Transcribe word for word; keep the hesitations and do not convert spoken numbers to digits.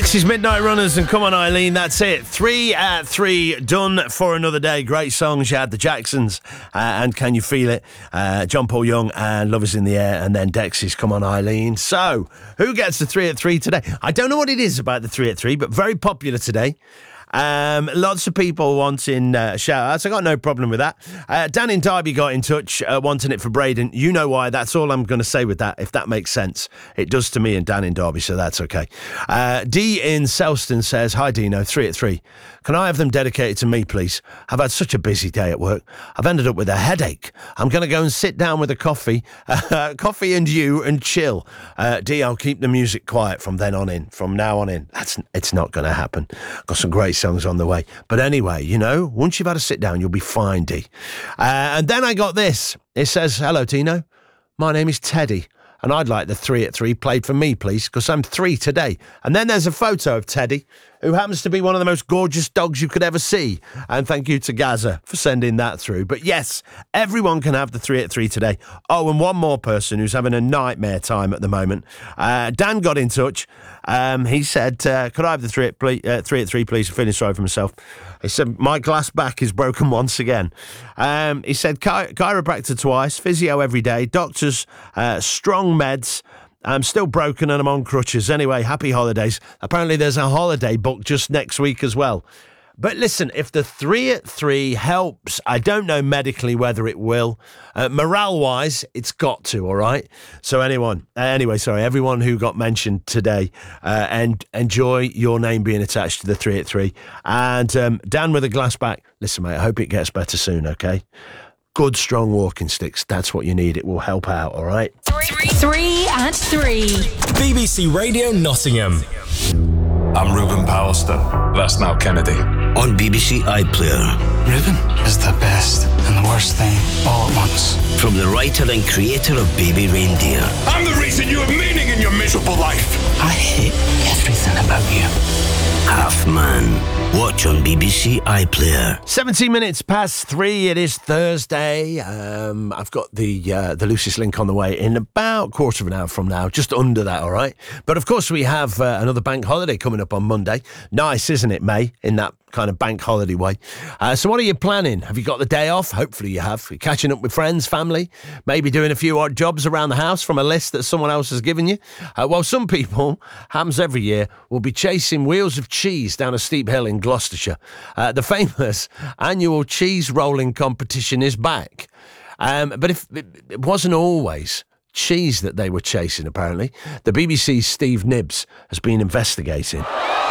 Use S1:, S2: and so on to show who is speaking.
S1: Dexys Midnight Runners and Come On Eileen, that's it. Three at three, done for another day. Great songs. You had the Jacksons uh, and Can You Feel It? Uh, John Paul Young and Love Is In The Air, and then Dexys Come On Eileen. So, who gets the three at three today? I don't know what it is about the three at three, but very popular today. Um, lots of people wanting uh, shout-outs. I got no problem with that. Uh, Dan in Derby got in touch, uh, wanting it for Braden. You know why. That's all I'm going to say with that, if that makes sense. It does to me and Dan in Derby, so that's okay. Uh, D in Selston says, hi Dino, three at three. Can I have them dedicated to me, please? I've had such a busy day at work. I've ended up with a headache. I'm going to go and sit down with a coffee, uh, coffee and you, and chill. Uh, D, I'll keep the music quiet from then on in, from now on in. That's It's not going to happen. Got some great songs on the way. But anyway, you know, once you've had a sit down, you'll be fine, D. Uh, and then I got this. It says, hello, Tino. My name is Teddy, and I'd like the three at three played for me, please, because I'm three today. And then there's a photo of Teddy, who happens to be one of the most gorgeous dogs you could ever see. And thank you to Gaza for sending that through. But yes, everyone can have the three at three today. Oh, and one more person who's having a nightmare time at the moment. Uh, Dan got in touch. Um, he said, uh, could I have the three at, ple- uh, three at three, please? I'm feeling sorry for myself. He said, my glass back is broken once again. Um, he said, chi- chiropractor twice, physio every day, doctors, uh, strong meds. I'm still broken and I'm on crutches. Anyway, happy holidays. Apparently there's a holiday booked just next week as well. But listen, if the three at three helps, I don't know medically whether it will. Uh, morale-wise, it's got to, all right? So anyone, uh, anyway, sorry, everyone who got mentioned today, uh, and enjoy your name being attached to the three at three. And um, Dan with a glass back, listen, mate, I hope it gets better soon, okay? Good, strong walking sticks. That's what you need. It will help out, all right?
S2: Three, three at three.
S3: B B C Radio Nottingham.
S4: I'm Ruben Pallister. That's Niall Kennedy.
S5: On B B C iPlayer.
S6: Ruben is the best and the worst thing all at once.
S5: From the writer and creator of Baby Reindeer.
S4: I'm the reason you have meaning in your miserable life.
S6: I hate everything about you.
S5: Half Man. Watch on B B C iPlayer.
S1: seventeen minutes past three. It is Thursday. Um, I've got the uh, the Lucius Link on the way in about a quarter of an hour from now, just under that, all right? But of course, we have uh, another bank holiday coming up on Monday. Nice, isn't it, May, in that kind of bank holiday way? Uh, so what are you planning? Have you got the day off? Hopefully you have. You're catching up with friends, family, maybe doing a few odd jobs around the house from a list that someone else has given you. Uh, well, some people, happens every year, will be chasing wheels of cheese down a steep hill in Gloucestershire. Uh, the famous annual cheese rolling competition is back. Um, but if it wasn't always cheese that they were chasing, apparently. The B B C's Steve Nibbs has been investigating.